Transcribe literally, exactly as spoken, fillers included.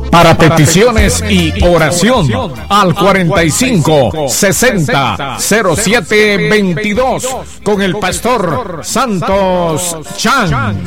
Para peticiones y oración al cuarenta y cinco sesenta cero siete veintidós con el pastor Santos Chan.